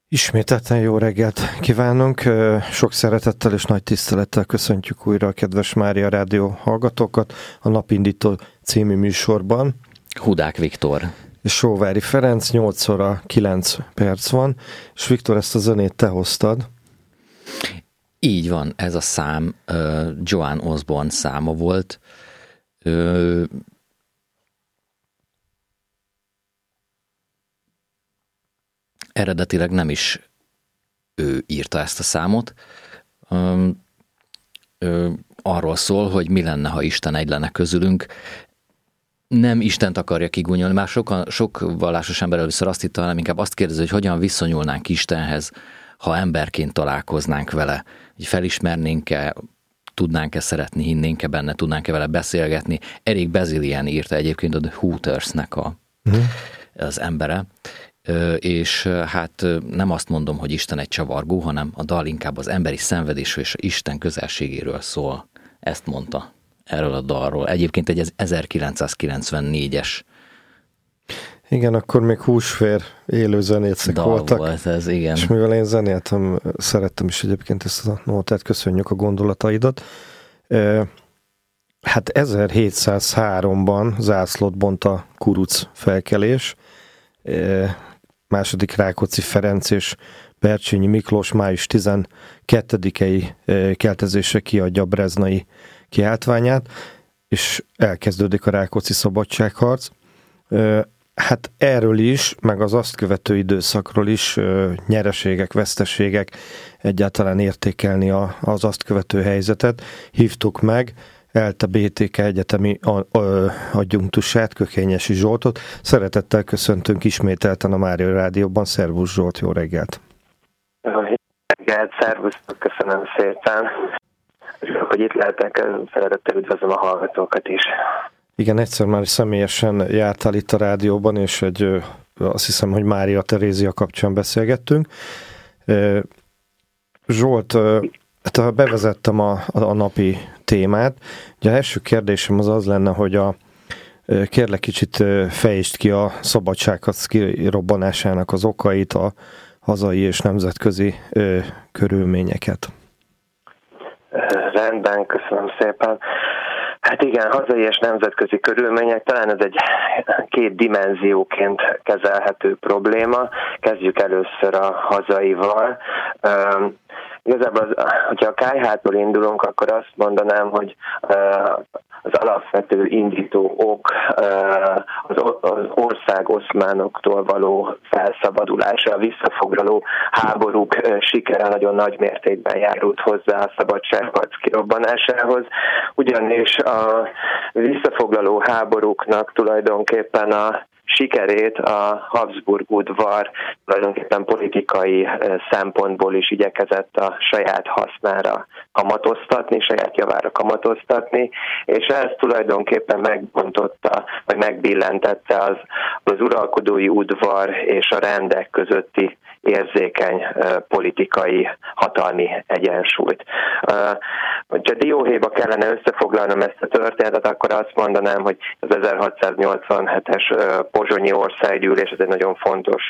Ismételten jó reggelt kívánunk, sok szeretettel és nagy tisztelettel köszöntjük újra a kedves Mária Rádió hallgatókat a Napindító című műsorban. Hudák Viktor. És Sóvári Ferenc, 8 óra 9 perc van, és Viktor, ezt a zenét te hoztad. Így van, ez a szám Joan Osborne száma volt. Eredetileg nem is ő írta ezt a számot. Arról szól, hogy mi lenne, ha Isten egy lenne közülünk. Nem Istent akarja kigúnyolni, már sok vallásos ember először azt hitte, hanem inkább azt kérdezi, hogy hogyan viszonyulnánk Istenhez, ha emberként találkoznánk vele, hogy felismernénk-e, tudnánk-e szeretni, hinnénk-e benne, tudnánk-e vele beszélgetni. Eric Bazilian írta egyébként a The Hootersnek az embere, és hát nem azt mondom, hogy Isten egy csavargó, hanem a dal inkább az emberi szenvedésről és Isten közelségéről szól. Ezt mondta erről a dalról. Egyébként egy 1994-es Igen, akkor még húsvér élő zenécek voltak. Volt ez, igen. És mivel én zenéltem, szerettem is egyébként ezt a nótát, köszönjük a gondolataidat. Hát 1703-ban zászlót bont a kuruc felkelés. Második Rákóczi Ferenc és Bercsényi Miklós május 12-i keltezésre kiadja a breznai kiáltványát, és elkezdődik a Rákóczi szabadságharc. Hát erről is, meg az azt követő időszakról is nyereségek, veszteségek, egyáltalán értékelni az azt követő helyzetet. Hívtuk meg ELTE BTK egyetemi adjunktusát, Kökényesi Zsoltot. Szeretettel köszöntünk ismételten a Mária Rádióban. Szervusz Zsolt, jó reggelt! Jó reggelt, szervusztok, köszönöm szépen! Hogy itt lehetek, szeretettel üdvözlöm a hallgatókat is. Igen, egyszer már személyesen jártál itt a rádióban, és azt hiszem, hogy Mária Terézia kapcsán beszélgettünk. Zsolt, hát bevezettem a napi témát. Ugye az első kérdésem az lenne, hogy kérlek kicsit fejtsd ki a szabadságharc kirobbanásának az okait, a hazai és nemzetközi körülményeket. Rendben, köszönöm szépen. Hát igen, hazai és nemzetközi körülmények, talán ez egy két dimenzióként kezelhető probléma. Kezdjük először a hazaival. Igazából, hogyha a kályhától indulunk, akkor azt mondanám, hogy az alapvető indító ok az ország oszmánoktól való felszabadulása, a visszafoglaló háborúk sikere nagyon nagy mértékben járult hozzá a szabadságharc kirobbanásához, ugyanis a visszafoglaló háborúknak tulajdonképpen a sikerét a Habsburg udvar tulajdonképpen politikai szempontból is igyekezett a saját hasznára kamatoztatni, saját javára kamatoztatni, és ez tulajdonképpen megbontotta, vagy megbillentette az uralkodói udvar és a rendek közötti érzékeny politikai hatalmi egyensúlyt. Ha dióhéjba kellene összefoglalnom ezt a történetet, akkor azt mondanám, hogy az 1687-es pozsonyi országgyűlés, ez egy nagyon fontos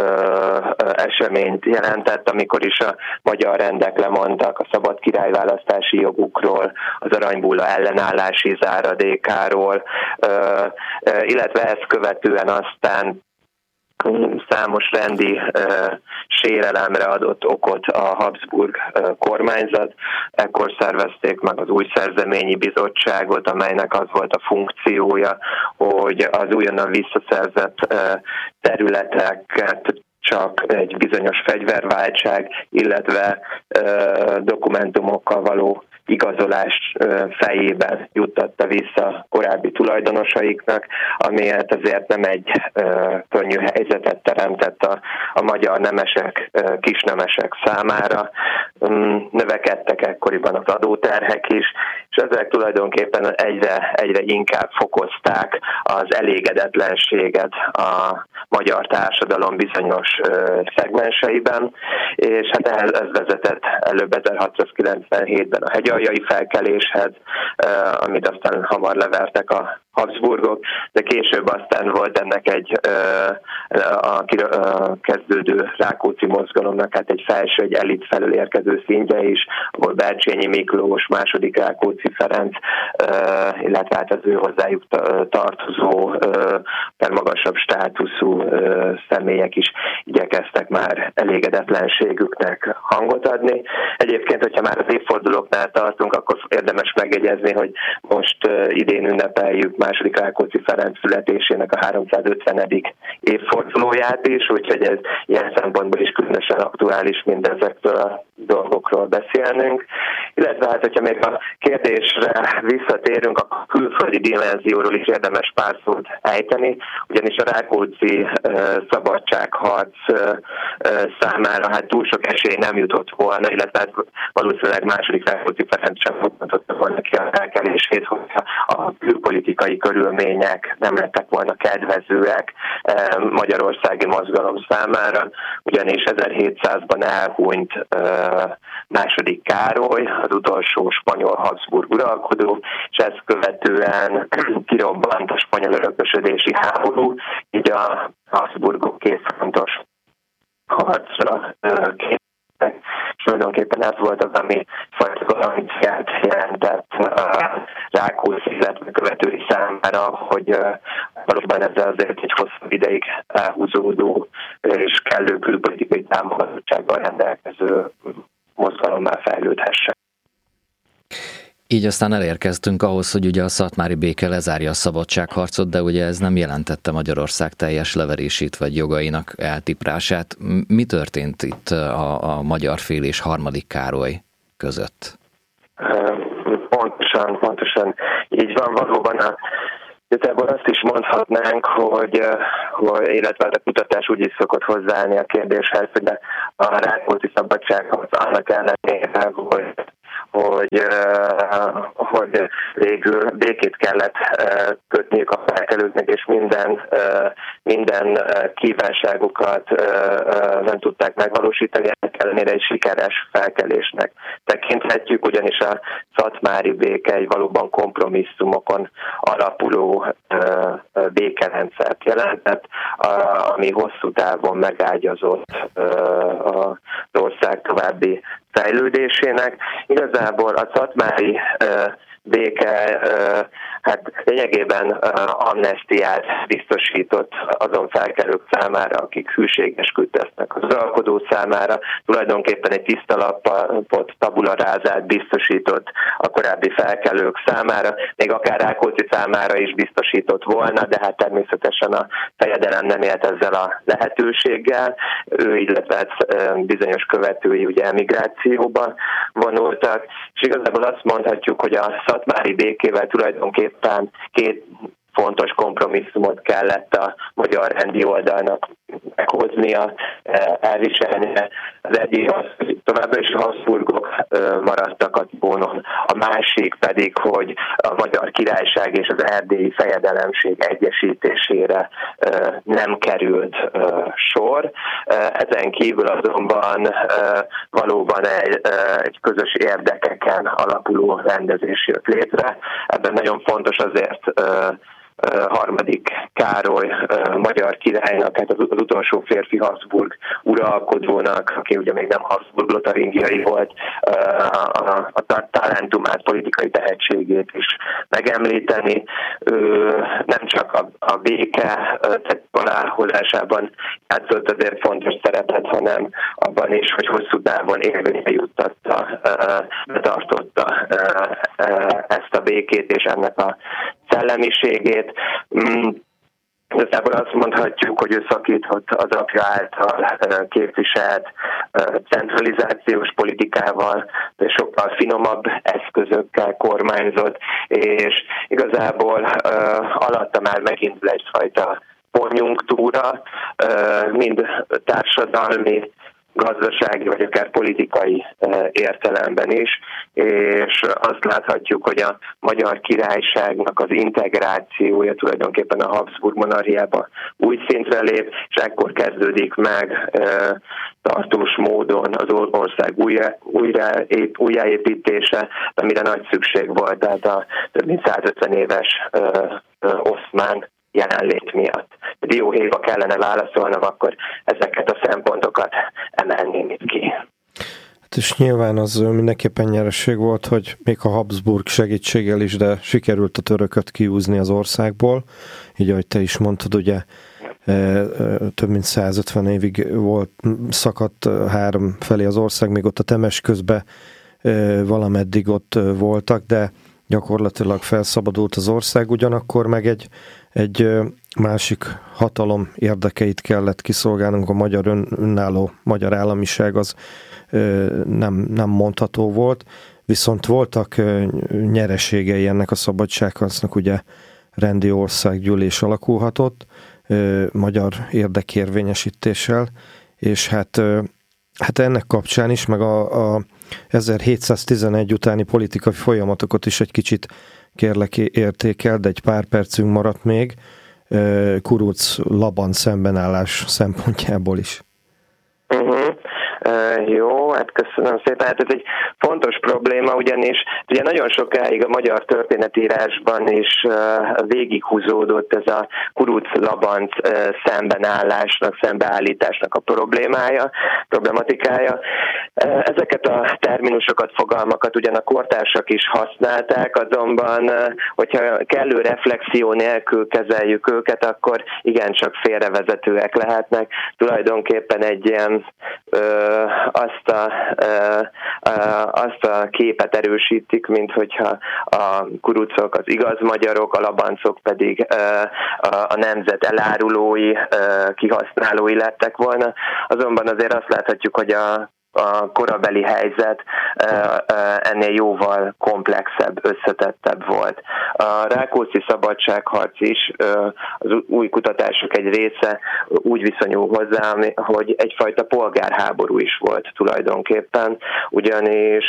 eseményt jelentett, amikor is a magyar rendek lemondtak a szabad királyválasztási jogukról, az aranybulla ellenállási záradékáról, illetve ezt követően aztán számos rendi sérelemre adott okot a Habsburg kormányzat. Ekkor szervezték meg az új szerzeményi bizottságot, amelynek az volt a funkciója, hogy az újonnan visszaszerzett területeket csak egy bizonyos fegyverváltság, illetve dokumentumokkal való igazolás fejében juttatta vissza korábbi tulajdonosaiknak, amiért azért nem egy könnyű helyzetet teremtett a magyar nemesek, kisnemesek számára. Növekedtek ekkoriban az adóterhek is, és ezek tulajdonképpen egyre inkább fokozták az elégedetlenséget a magyar társadalom bizonyos szegmenseiben, és hát ez vezetett előbb 1697-ben a hegyaljai felkeléshez, amit aztán hamar levertek a Habsburgok, de később aztán volt ennek egy a kezdődő Rákóczi mozgalomnak hát egy felső, egy elit felől érkező szintje is, ahol Bercsényi Miklós, második Rákóczi Ferenc, illetve hát az ő hozzájuk tartozó, magasabb státuszú személyek is igyekeztek már elégedetlenségüknek hangot adni. Egyébként, hogyha már az évfordulóknál tartunk, akkor érdemes megjegyezni, hogy most idén ünnepeljük második Rákóczi Ferenc születésének a 350. évfordulóját is, úgyhogy ez ilyen szempontból is különösen aktuális mindezekről a dolgokról beszélnünk. Illetve hát, hogyha még a kérdésre visszatérünk, a külföldi dimenzióról is érdemes pár szót ejteni, ugyanis a Rákóczi szabadságharc számára hát túl sok esély nem jutott volna, illetve hát valószínűleg második Rákóczi Ferenc sem mondhatott volna ki a felkelését, hogyha a külpolitikai körülmények nem lettek volna kedvezőek magyarországi mozgalom számára, ugyanis 1700-ban elhunyt második Károly, az utolsó spanyol Habsburg uralkodó, és ezt követően kirobbant a spanyol örökösödési háború, így a Habsburgok kétfrontos harcra készültek. És tulajdonképpen ez volt az, ami fajta garanciát jelentett Rákóczi, illetve követői számára, hogy valóban ezzel azért egy hosszabb ideig elhúzódó és kellő külpolitikai támogatottsággal rendelkező mozgalommá fejlődhessen. Így aztán elérkeztünk ahhoz, hogy ugye a szatmári béke lezárja a szabadságharcot, de ugye ez nem jelentette Magyarország teljes leverését vagy jogainak eltiprását. Mi történt itt a magyar fél és harmadik Károly között? Pontosan így van, valóban igazából azt is mondhatnánk, hogy illetve a kutatás úgy is szokott hozzáállni a kérdéshez, hogy a Rákóczi szabadságharc annak ellenére, hogy végül békét kellett kötniük a felkelőknek, és minden kívánságukat nem tudták megvalósítani, ennek ellenére egy sikeres felkelésnek tekinthetjük, ugyanis a szatmári béke egy valóban kompromisszumokon alapuló békerendszert jelentett, ami hosszú távon megágyazott az ország további fejlődésének. Igazából a szatmári béke hát lényegében amnesztiát biztosított azon felkelők számára, akik hűségesküdtek az uralkodó számára, tulajdonképpen egy tiszta lapot, tabularázát biztosított a korábbi felkelők számára, még akár Rákóczi számára is biztosított volna, de hát természetesen a fejedelem nem élt ezzel a lehetőséggel, ő, illetve bizonyos követői ugye emigrációba vonultak, és igazából azt mondhatjuk, hogy a szatmári békével tulajdonképpen két fontos kompromisszumot kellett a magyar rendi oldalnak meghoznia, elviselnie. Az egyik az, hogy továbbra is a Habsburgok maradtak a trónon, a másik pedig, hogy a Magyar Királyság és az erdélyi fejedelemség egyesítésére nem került sor. Ezen kívül azonban valóban egy közös érdekeken alapuló rendezés jött létre. Ebben nagyon fontos azért harmadik Károly magyar királynak, hát az utolsó férfi Habsburg uralkodónak, aki ugye még nem Habsburg lotaringiai volt, a talentumát, politikai tehetségét is megemlíteni. Nem csak a béke alárhozásában játszott azért fontos szerepet, hanem abban is, hogy hosszú távon érvényre juttatta, betartotta ezt a békét és ennek a szellemiségét. Igazából azt mondhatjuk, hogy ő szakított az apja által képviselt centralizációs politikával, de sokkal finomabb eszközökkel kormányzott, és igazából alatta már megindul egyfajta konjunktúra, mind társadalmi, gazdasági vagy akár politikai értelemben is, és azt láthatjuk, hogy a Magyar Királyságnak az integrációja tulajdonképpen a Habsburg monarchiába új szintre lép, és ekkor kezdődik meg tartós módon az ország újjáépítése, amire nagy szükség volt, tehát a több mint 150 éves oszmán jelenlét miatt. Dióhéjba kellene válaszolnom, akkor ezeket a szempontokat emelném itt ki. Hát és nyilván az mindenképpen nyereség volt, hogy még a Habsburg segítséggel is, de sikerült a törököt kiúzni az országból. Így, ahogy te is mondtad, ugye több mint 150 évig szakadt három felé az ország, még ott a Temesközben valameddig ott voltak, de gyakorlatilag felszabadult az ország, ugyanakkor meg egy másik hatalom érdekeit kellett kiszolgálnunk, a magyar önálló magyar államiság az nem mondható volt, viszont voltak nyereségei ennek a szabadságharcnak, ugye rendi országgyűlés alakulhatott, magyar érdekérvényesítéssel, és hát ennek kapcsán is, meg a 1711 utáni politikai folyamatokat is egy kicsit kérlek értékel, de egy pár percünk maradt még, Kuruc-Labanc szembenállás szempontjából is. Jó, hát köszönöm szépen. Hát ez egy fontos probléma, ugyanis ugye nagyon sokáig a magyar történetírásban is végighúzódott ez a Kuruc-Labanc szembeállításnak a problematikája. Ezeket a terminusokat, fogalmakat ugyan a kortársak is használták, azonban, hogyha kellő reflexió nélkül kezeljük őket, akkor igencsak félrevezetőek lehetnek. Tulajdonképpen egy ilyen azt a képet erősítik, mint hogyha a kurucok az igaz magyarok, a labancok pedig a nemzet elárulói, kihasználói lettek volna. Azonban azért azt láthatjuk, hogy a korabeli helyzet ennél jóval komplexebb, összetettebb volt. A rákóczi szabadságharc is, az új kutatások egy része úgy viszonyul hozzá, hogy egyfajta polgárháború is volt tulajdonképpen, ugyanis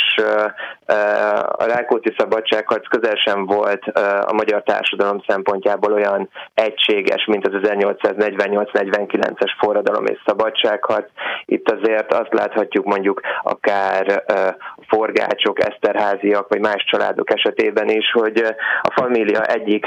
a rákóczi szabadságharc közel sem volt a magyar társadalom szempontjából olyan egységes, mint az 1848-49-es forradalom és szabadságharc. Itt azért azt láthatjuk mondjuk akár forgácsok, eszterháziak, vagy más családok esetében is, hogy a família egyik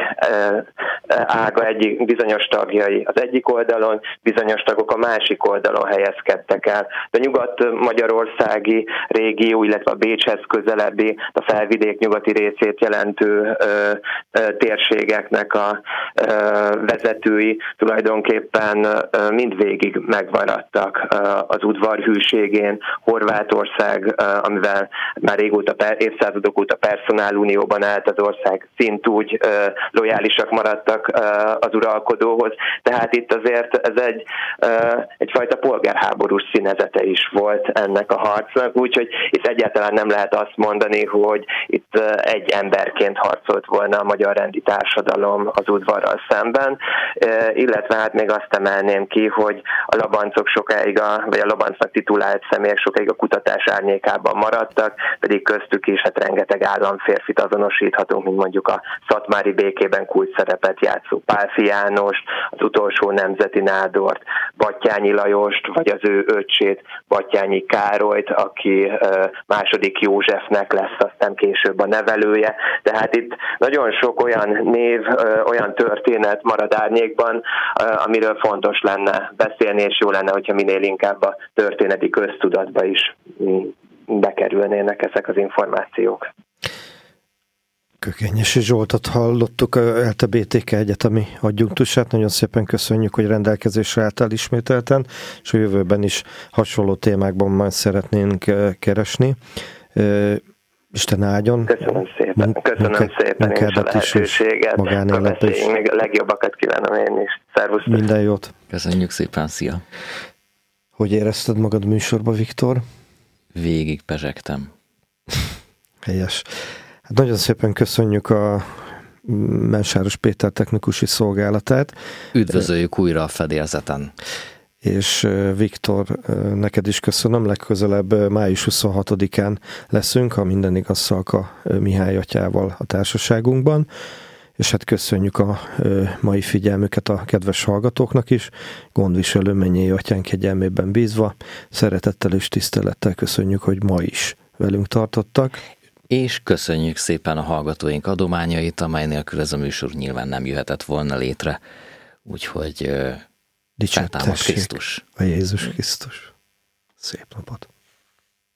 ága, egyik bizonyos tagjai az egyik oldalon, bizonyos tagok a másik oldalon helyezkedtek el. A nyugat-magyarországi régió, illetve a Bécshez közelebbi, a felvidék nyugati részét jelentő térségeknek a vezetői tulajdonképpen mindvégig megmaradtak az udvar hűségén. Horvátország, amivel már régóta, évszázadok óta personálunióban állt az ország, szintúgy lojálisak maradtak az uralkodóhoz. Tehát itt azért ez egyfajta polgárháborús színezete is volt ennek a harcnak, úgyhogy itt egyáltalán nem lehet azt mondani, hogy itt egy emberként harcolt volna a magyar rendi társadalom az udvarral szemben, illetve hát még azt emelném ki, hogy a labancok sokáig, vagy a labancnak titulált személyek sokáig a kutatás árnyékában maradtak, pedig köztük is hát rengeteg államférfit azonosíthatunk, mint mondjuk a szatmári békében kulcsszerepet játszó Pálffy Jánost, az utolsó nemzeti nádort, Batthyány Lajost, vagy az ő öccsét, Batthyány Károlyt, aki második Józsefnek lesz aztán később a nevelője. Tehát itt nagyon sok olyan név, olyan történet marad árnyékban, amiről fontos lenne beszélni, és jó lenne, hogyha minél inkább a történeti köztudatba is bekerülnének ezek az információk. Kökényesi Zsoltot hallottuk, ELTE BTK egyetemi adjunktusát. Nagyon szépen köszönjük, hogy rendelkezésre álltál ismételten, és a jövőben is hasonló témákban majd szeretnénk keresni. Isten áldjon. Köszönöm szépen. Köszönöm szépen én is a lehetőséget. Magánéletben is. Még a legjobbakat kívánom én is. Szervusz. Minden jót. Köszönjük szépen, szia. Hogy érezted magad műsorba, Viktor? Végig pezsegtem. Helyes. Hát nagyon szépen köszönjük a Mensáros Péter technikusi szolgálatát. Üdvözöljük újra a fedélzeten. És Viktor, neked is köszönöm, legközelebb május 26-án leszünk, ha minden igaz, Szalka Mihály atyával a társaságunkban, és hát köszönjük a mai figyelmüket a kedves hallgatóknak is. Gondviselő mennyei atyánk kegyelmében bízva, szeretettel és tisztelettel köszönjük, hogy ma is velünk tartottak. És köszönjük szépen a hallgatóink adományait, amely nélkül ez a műsor nyilván nem jöhetett volna létre. Úgyhogy feltámad Krisztus. A Jézus Krisztus. Szép napot!